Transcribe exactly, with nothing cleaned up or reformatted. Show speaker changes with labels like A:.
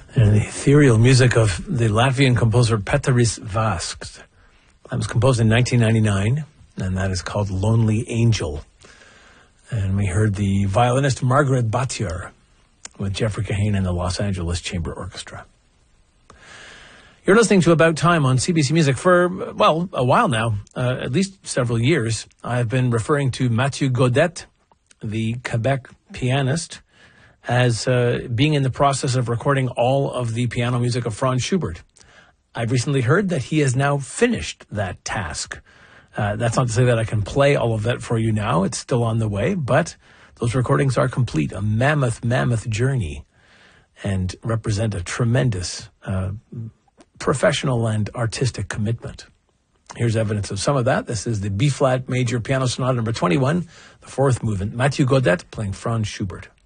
A: And the ethereal music of the Latvian composer Pēteris Vasks. That was composed in nineteen ninety-nine, and that is called Lonely Angel. And we heard the violinist Margaret Batjer with Jeffrey Kahane and the Los Angeles Chamber Orchestra. You're listening to About Time on C B C Music. For, well, a while now, uh, at least several years, I've been referring to Mathieu Godette, the Quebec pianist, as uh, being in the process of recording all of the piano music of Franz Schubert. I've recently heard that he has now finished that task. Uh, that's not to say that I can play all of that for you now. It's still on the way, but those recordings are complete, a mammoth, mammoth journey, and represent a tremendous uh, professional and artistic commitment. Here's evidence of some of that. This is the B-flat major piano sonata number twenty-one, the fourth movement. Mathieu Godette playing Franz Schubert.